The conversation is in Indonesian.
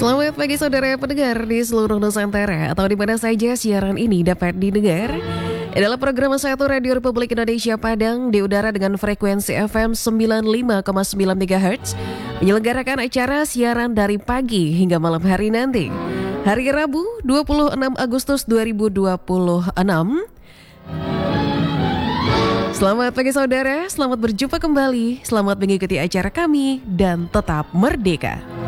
Selamat pagi saudara pendengar di seluruh Nusantara atau di mana saja siaran ini dapat didengar. Adalah program Satu Radio Republik Indonesia Padang di udara dengan frekuensi FM 95,9 MHz, menyelenggarakan acara siaran dari pagi hingga malam hari nanti. Hari Rabu 26 Agustus 2026. Selamat pagi saudara, selamat berjumpa kembali, selamat mengikuti acara kami dan tetap merdeka.